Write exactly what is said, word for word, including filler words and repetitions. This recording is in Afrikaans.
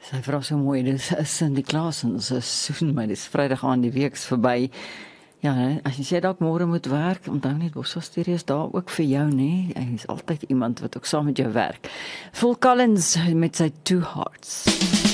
Sy vra so mooi, dis Cindy Klasen, sy soen my, dis Vrydag aan die week's verby. Ja, as jy dalk môre moet werk, onthou net Bosvasstuur is daar ook vir jou, nê? Hy is altyd iemand wat ook saam met jou werk. Phil Collins met sy Two Hearts.